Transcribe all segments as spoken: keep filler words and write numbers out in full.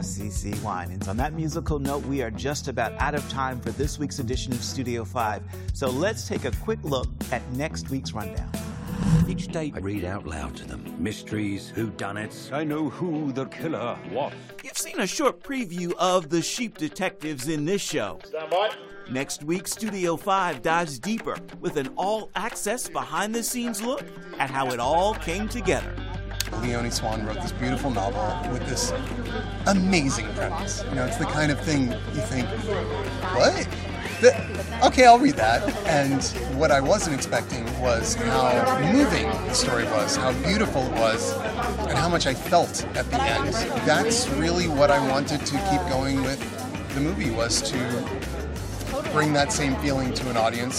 CeCe Winans. On that musical note, we are just about out of time for this week's edition of Studio five. So let's take a quick look at next week's rundown. Each day I read out loud to them. Mysteries, whodunits. I know who the killer was. You've seen a short preview of the Sheep Detectives in this show. Stand by. Next week, Studio five dives deeper with an all-access behind-the-scenes look at how it all came together. Leonie Swan wrote this beautiful novel with this amazing premise. You know, it's the kind of thing you think, what? The, okay, I'll read that. And what I wasn't expecting was how moving the story was, how beautiful it was, and how much I felt at the end. That's really what I wanted to keep going with the movie, was to bring that same feeling to an audience.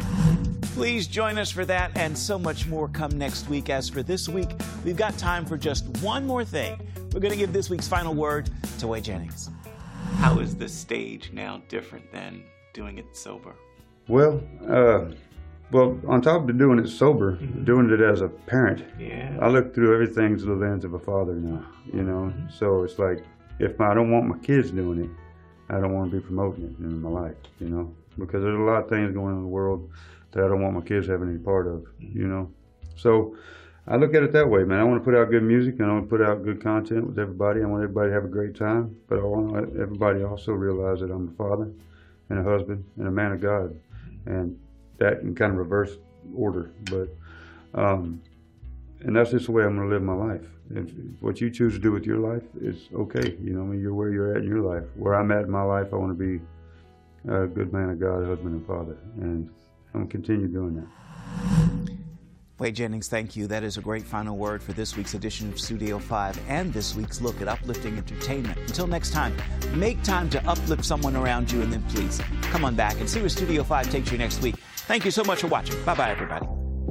Please join us for that and so much more come next week. As for this week, we've got time for just one more thing. We're going to give this week's final word to Wade Jennings. How is the stage now different than doing it sober? Well, uh, well, on top of doing it sober, mm-hmm. doing it as a parent, yeah. I look through everything through the lens of a father now, you know? Mm-hmm. So it's like, if I don't want my kids doing it, I don't want to be promoting it in my life, you know? Because there's a lot of things going on in the world that I don't want my kids having any part of, you know? So I look at it that way, man. I want to put out good music, and I want to put out good content with everybody. I want everybody to have a great time, but I want everybody also realize that I'm a father and a husband and a man of God, and that in kind of reverse order. But, um, and that's just the way I'm going to live my life. If what you choose to do with your life is okay. You know, I mean, you're where you're at in your life. Where I'm at in my life, I want to be a good man of God, husband and father, and I'm going to continue doing that. Wade Jennings, thank you. That is a great final word for this week's edition of Studio five and this week's look at uplifting entertainment. Until next time, make time to uplift someone around you, and then please come on back and see where Studio five takes you next week. Thank you so much for watching. Bye-bye, everybody.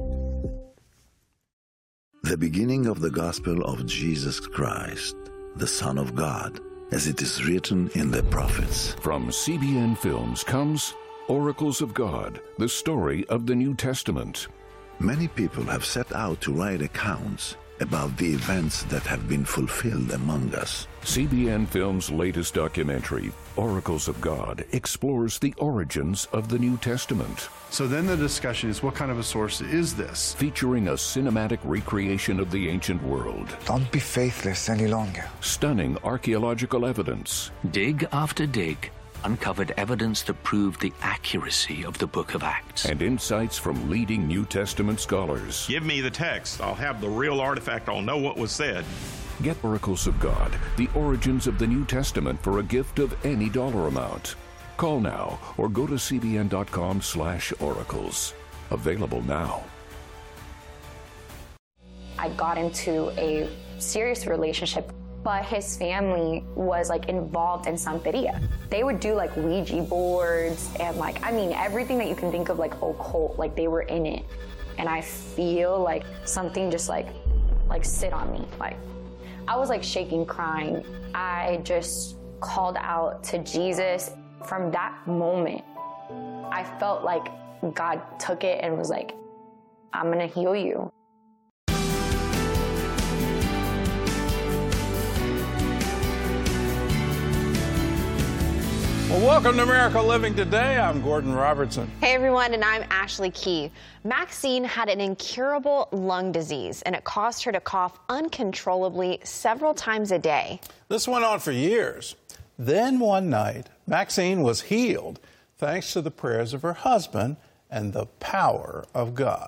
The beginning of the gospel of Jesus Christ, the Son of God, as it is written in the prophets. From C B N Films comes Oracles of God, the story of the New Testament. Many people have set out to write accounts about the events that have been fulfilled among us. C B N Films' latest documentary, Oracles of God, explores the origins of the New Testament. So then the discussion is, what kind of a source is this? Featuring a cinematic recreation of the ancient world. Don't be faithless any longer. Stunning archaeological evidence. Dig after dig uncovered evidence that proved the accuracy of the book of Acts. And insights from leading New Testament scholars. Give me the text. I'll have the real artifact. I'll know what was said. Get Oracles of God, the origins of the New Testament, for a gift of any dollar amount. Call now or go to cbn.com slash oracles. Available now. I got into a serious relationship, but his family was like involved in Santeria. They would do like Ouija boards and like, I mean, everything that you can think of like occult, like they were in it. And I feel like something just like, like sit on me. Like I was like shaking, crying. I just called out to Jesus. From that moment, I felt like God took it and was like, I'm gonna heal you. Well, welcome to Miracle Living Today. I'm Gordon Robertson. Hey, everyone, and I'm Ashley Key. Maxine had an incurable lung disease, and it caused her to cough uncontrollably several times a day. This went on for years. Then one night, Maxine was healed thanks to the prayers of her husband and the power of God.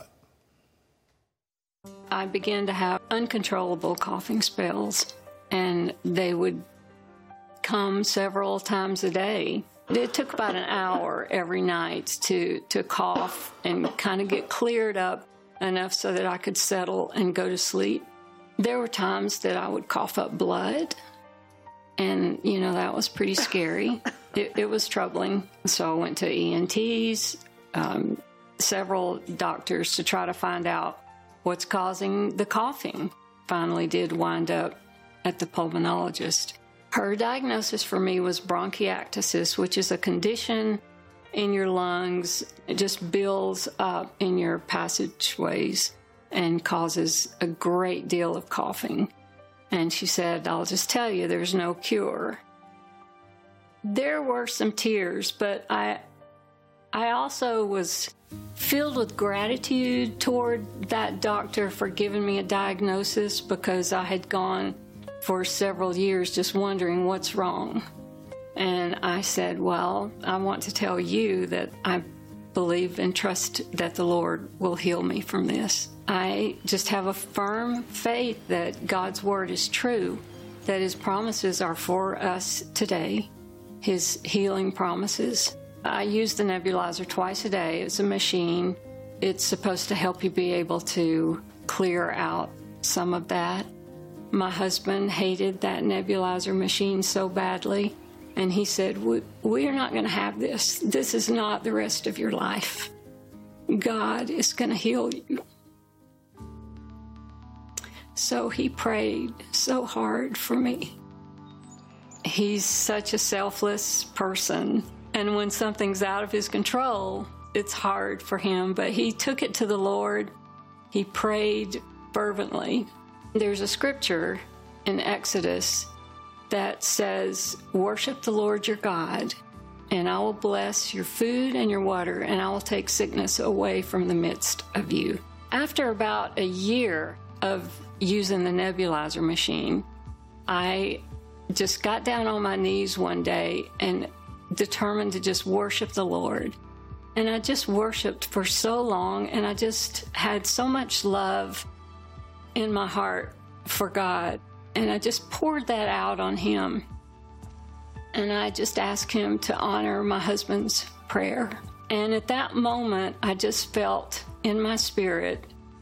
I began to have uncontrollable coughing spells, and they would come several times a day. It took about an hour every night to, to cough and kind of get cleared up enough so that I could settle and go to sleep. There were times that I would cough up blood, and, you know, that was pretty scary. It, it was troubling. So I went to E N Ts, um, several doctors to try to find out what's causing the coughing. Finally did wind up at the pulmonologist. Her diagnosis for me was bronchiectasis, which is a condition in your lungs. It just builds up in your passageways and causes a great deal of coughing. And she said, I'll just tell you, there's no cure. There were some tears, but I, I also was filled with gratitude toward that doctor for giving me a diagnosis, because I had gone for several years just wondering what's wrong. And I said, well, I want to tell you that I believe and trust that the Lord will heal me from this. I just have a firm faith that God's word is true, that his promises are for us today, his healing promises. I use the nebulizer twice a day. It's a machine. It's supposed to help you be able to clear out some of that. My husband hated that nebulizer machine so badly, and he said, we, we are not going to have this. This is not the rest of your life. God is going to heal you. So he prayed so hard for me. He's such a selfless person, and when something's out of his control, it's hard for him, but he took it to the Lord. He prayed fervently. There's a scripture in Exodus that says, worship the Lord your God, and I will bless your food and your water, and I will take sickness away from the midst of you. After about a year of using the nebulizer machine, I just got down on my knees one day and determined to just worship the Lord. And I just worshiped for so long, and I just had so much love in my heart for God. And I just poured that out on him. And I just asked him to honor my husband's prayer. And at that moment, I just felt in my spirit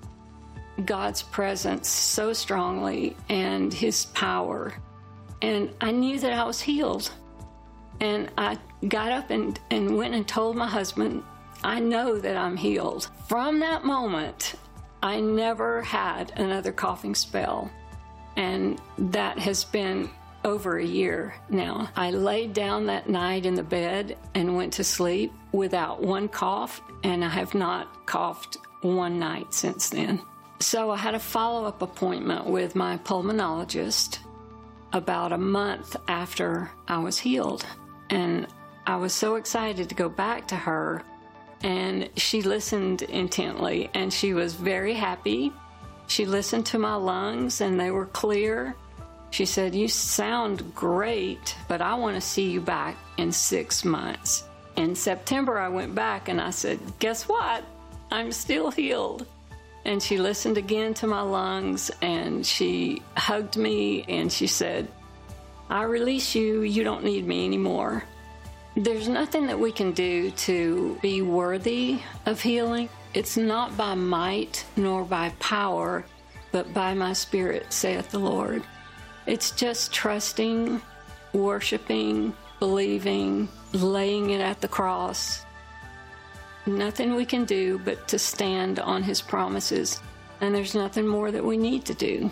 God's presence so strongly and his power. And I knew that I was healed. And I got up and, and went and told my husband, I know that I'm healed. From that moment, I never had another coughing spell. And that has been over a year now. I laid down that night in the bed and went to sleep without one cough, and I have not coughed one night since then. So I had a follow-up appointment with my pulmonologist about a month after I was healed. And I was so excited to go back to her, and she listened intently, and she was very happy. She listened to my lungs, and they were clear. She said, you sound great, but I want to see you back in six months. In September, I went back, and I said, guess what? I'm still healed. And she listened again to my lungs, and she hugged me, and she said, I release you. You don't need me anymore. There's nothing that we can do to be worthy of healing. It's not by might nor by power, but by my spirit, saith the Lord. It's just trusting, worshiping, believing, laying it at the cross. Nothing we can do but to stand on his promises, and there's nothing more that we need to do.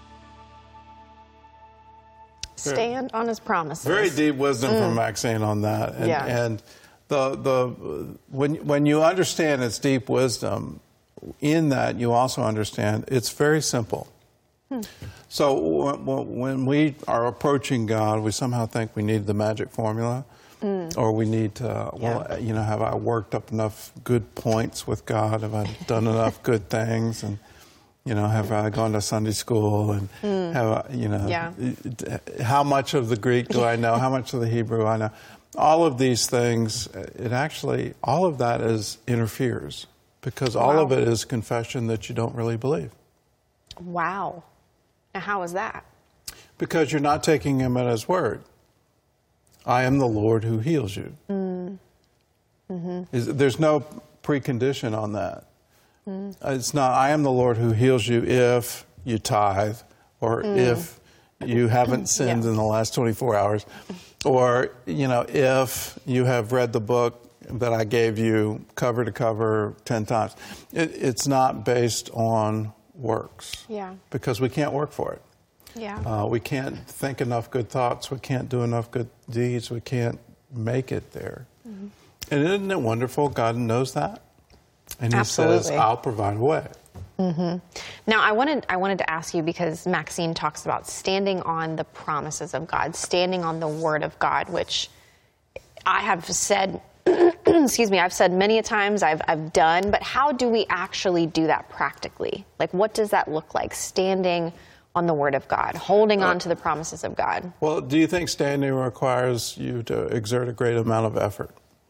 Stand on his promises. Very deep wisdom mm. from Maxine on that. And, yeah. and the the when when you understand its deep wisdom, in that you also understand it's very simple. Hmm. So when, when we are approaching God, we somehow think we need the magic formula, mm. or we need to, well, yeah. you know, have I worked up enough good points with God? Have I done enough good things? And you know, have I gone to Sunday school, and mm. have I, you know, yeah. how much of the Greek do I know? How much of the Hebrew I know? All of these things, it actually, all of that is interferes, because all wow. of it is confession that you don't really believe. Wow. Now, how is that? Because you're not taking him at his word. I am the Lord who heals you. Mm. Mm-hmm. Is, there's no precondition on that. Mm. It's not, I am the Lord who heals you if you tithe, or mm. if you haven't sinned yeah. in the last twenty-four hours, or, you know, if you have read the book that I gave you cover to cover ten times. It, it's not based on works. Yeah. Because we can't work for it. Yeah. Uh, we can't think enough good thoughts. We can't do enough good deeds. We can't make it there. Mm-hmm. And isn't it wonderful? God knows that. And he Absolutely. says, I'll provide a way. Mm-hmm. Now, I wanted I wanted to ask you, because Maxine talks about standing on the promises of God, standing on the Word of God, which I have said, excuse me, I've said many a times, I've I've done. But how do we actually do that practically? Like, what does that look like? Standing on the Word of God, holding on to the promises of God. Well, do you think standing requires you to exert a great amount of effort?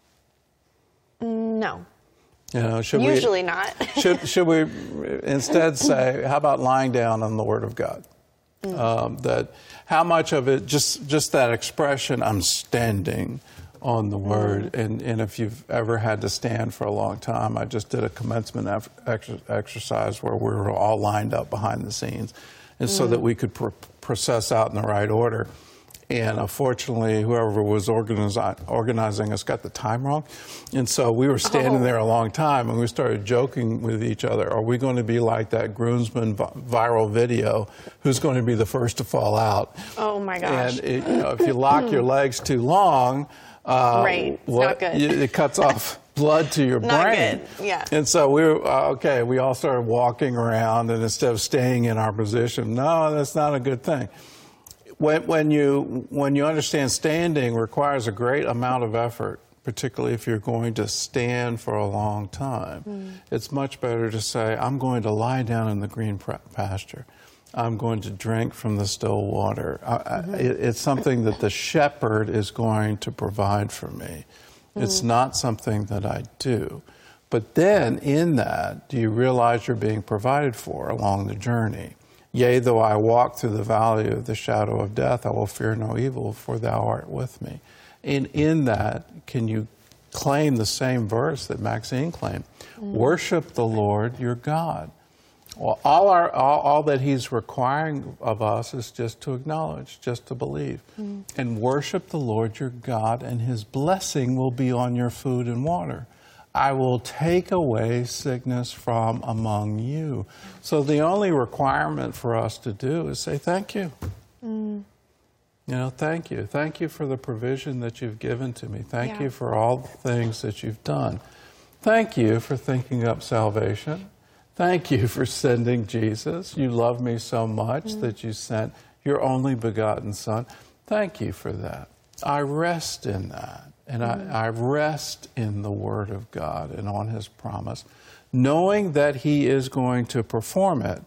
No. You know, should Usually we, not. should, should we instead say, how about lying down on the Word of God? Mm. Um, that how much of it, just just that expression, I'm standing on the Word. Mm. And, and if you've ever had to stand for a long time, I just did a commencement ex- exercise where we were all lined up behind the scenes, and mm. so that we could pr- process out in the right order. And unfortunately, whoever was organizi- organizing us got the time wrong. And so we were standing oh. there a long time, and we started joking with each other. Are we going to be like that groomsman vi- viral video? Who's going to be the first to fall out? Oh, my gosh. And it, you know, if you lock your legs too long, uh, right. It's what, not good. It cuts off blood to your not brain. Good. Yeah. And so we were, uh, okay, we all started walking around, and instead of staying in our position, no, that's not a good thing. When, when you when you understand standing requires a great amount of effort, particularly if you're going to stand for a long time, mm. it's much better to say, I'm going to lie down in the green pasture. I'm going to drink from the still water. Mm-hmm. I, it, it's something that the shepherd is going to provide for me. Mm. It's not something that I do. But then in that, do you realize you're being provided for along the journey? Yea, though I walk through the valley of the shadow of death, I will fear no evil, for thou art with me. And in that, can you claim the same verse that Maxine claimed? Mm. Worship the Lord your God. Well, all, our, all, all that he's requiring of us is just to acknowledge, just to believe. Mm. And worship the Lord your God, and his blessing will be on your food and water. I will take away sickness from among you. So the only requirement for us to do is say thank you. Mm. You know, thank you. Thank you for the provision that you've given to me. Thank yeah. you for all the things that you've done. Thank you for thinking up salvation. Thank you for sending Jesus. You love me so much mm. that you sent your only begotten Son. Thank you for that. I rest in that. And I, I rest in the Word of God and on his promise, knowing that he is going to perform it.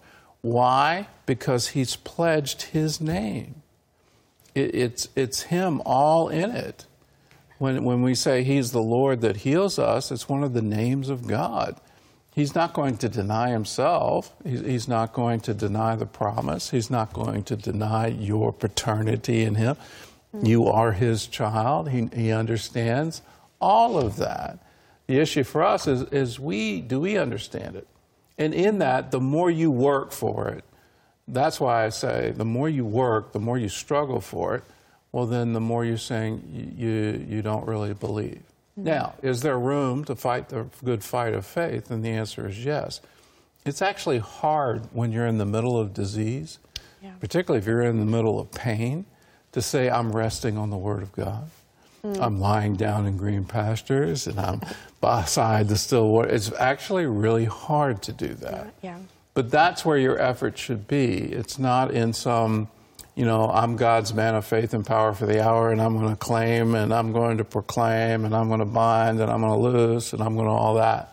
Why? Because he's pledged his name. It, it's, it's him all in it. When, when we say he's the Lord that heals us, it's one of the names of God. He's not going to deny himself. He's not going to deny the promise. He's not going to deny your paternity in him. You are his child. He, he understands all of that. The issue for us is, is we do we understand it? And in that, the more you work for it, that's why I say the more you work, the more you struggle for it, well, then the more you're saying you, you don't really believe. Mm-hmm. Now, is there room to fight the good fight of faith? And the answer is yes. It's actually hard when you're in the middle of disease, yeah. particularly if you're in the middle of pain, to say, I'm resting on the Word of God. Mm. I'm lying down in green pastures, and I'm beside the still water. It's actually really hard to do that. Yeah. But that's where your effort should be. It's not in some, you know, I'm God's man of faith and power for the hour, and I'm going to claim, and I'm going to proclaim, and I'm going to bind, and I'm going to loose, and I'm going to all that.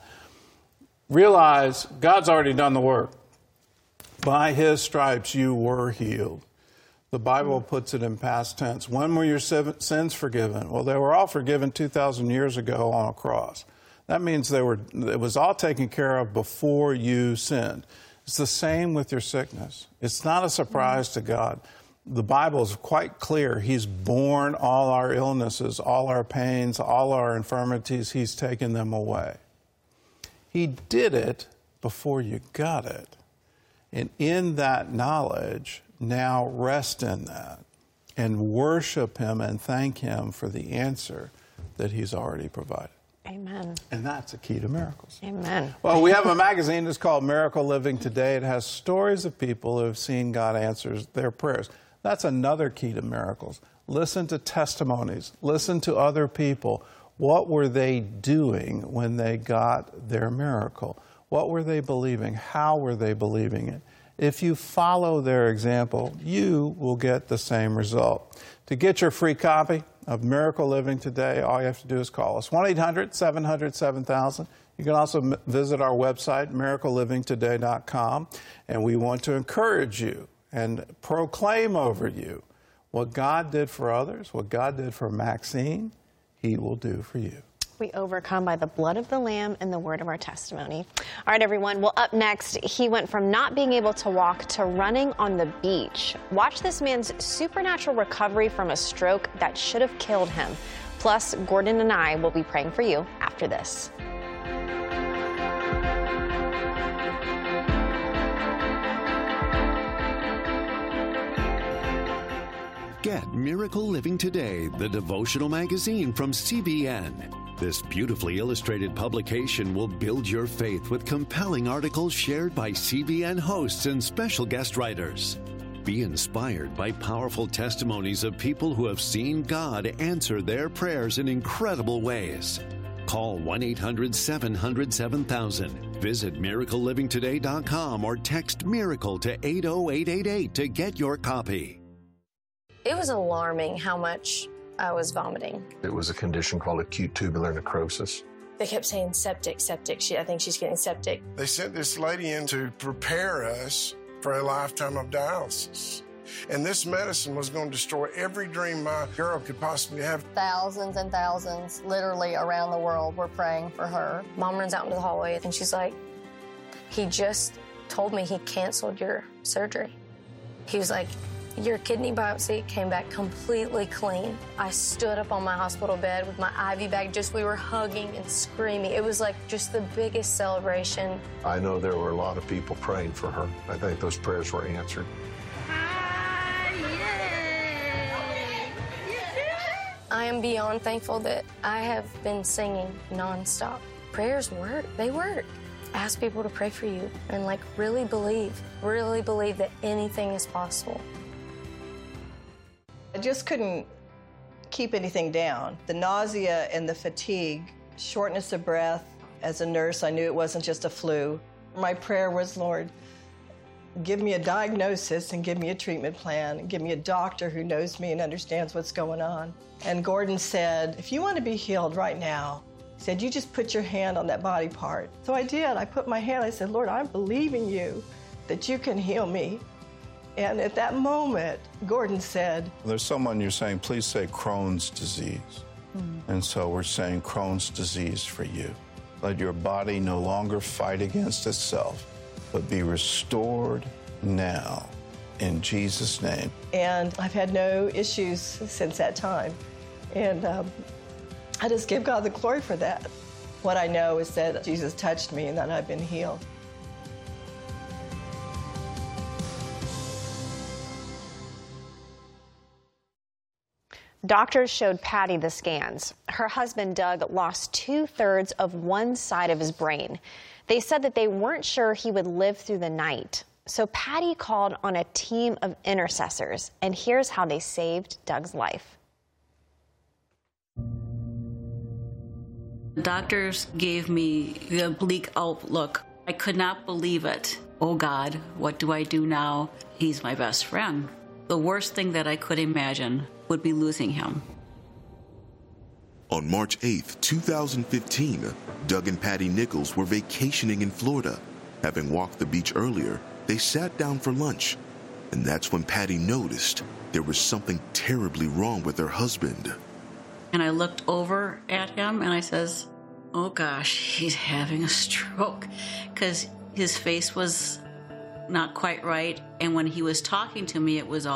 Realize God's already done the work. By his stripes you were healed. The Bible puts it in past tense. When were your sins forgiven? Well, they were all forgiven two thousand years ago on a cross. That means they were, it was all taken care of before you sinned. It's the same with your sickness. It's not a surprise to God. The Bible is quite clear. He's borne all our illnesses, all our pains, all our infirmities. He's taken them away. He did it before you got it. And in that knowledge, now rest in that and worship him and thank him for the answer that he's already provided. Amen. And that's a key to miracles. Amen. Well, we have a magazine that's called Miracle Living Today. It has stories of people who have seen God answer their prayers. That's another key to miracles. Listen to testimonies. Listen to other people. What were they doing when they got their miracle? What were they believing? How were they believing it? If you follow their example, you will get the same result. To get your free copy of Miracle Living Today, all you have to do is call us, one eight hundred, seven hundred, seven thousand. You can also visit our website, miracle living today dot com, and we want to encourage you and proclaim over you what God did for others, what God did for Maxine, He will do for you. We overcome by the blood of the Lamb and the word of our testimony. All right, everyone. Well, up next, he went from not being able to walk to running on the beach. Watch this man's supernatural recovery from a stroke that should have killed him. Plus, Gordon and I will be praying for you after this. Get Miracle Living Today, the devotional magazine from C B N. This beautifully illustrated publication will build your faith with compelling articles shared by C B N hosts and special guest writers. Be inspired by powerful testimonies of people who have seen God answer their prayers in incredible ways. Call one eight hundred, seven hundred, seven thousand. Visit miracle living today dot com or text MIRACLE to eight oh eight eight eight to get your copy. It was alarming how much I was vomiting. It was a condition called acute tubular necrosis. They kept saying septic, septic. She, I think she's getting septic. They sent this lady in to prepare us for a lifetime of dialysis. And this medicine was going to destroy every dream my girl could possibly have. Thousands and thousands, literally around the world, were praying for her. Mom runs out into the hallway and she's like, he just told me he canceled your surgery. He was like, your kidney biopsy came back completely clean. I stood up on my hospital bed with my I V bag, just we were hugging and screaming. It was like just the biggest celebration. I know there were a lot of people praying for her. I think those prayers were answered. I am beyond thankful that I have been singing nonstop. Prayers work, they work. Ask people to pray for you and like really believe, really believe that anything is possible. I just couldn't keep anything down. The nausea and the fatigue, shortness of breath. As a nurse, I knew it wasn't just a flu. My prayer was, Lord, give me a diagnosis and give me a treatment plan and give me a doctor who knows me and understands what's going on. And Gordon said, if you want to be healed right now, he said, you just put your hand on that body part. So I did. I put my hand, I said, Lord, I'm believing you that you can heal me. And at that moment, Gordon said, there's someone you're saying, please say Crohn's disease. Mm-hmm. And so we're saying Crohn's disease for you. Let your body no longer fight against itself, but be restored now in Jesus' name. And I've had no issues since that time. And um, I just give God the glory for that. What I know is that Jesus touched me and that I've been healed. Doctors showed Patty the scans. Her husband, Doug, lost two-thirds of one side of his brain. They said that they weren't sure he would live through the night. So Patty called on a team of intercessors, and here's how they saved Doug's life. Doctors gave me the bleak outlook. I could not believe it. Oh God, what do I do now? He's my best friend. The worst thing that I could imagine would be losing him. On March eighth, two thousand fifteen, Doug and Patty Nichols were vacationing in Florida. Having walked the beach earlier, they sat down for lunch. And that's when Patty noticed there was something terribly wrong with her husband. And I looked over at him and I says, oh gosh, he's having a stroke. Because his face was not quite right. And when he was talking to me, it was all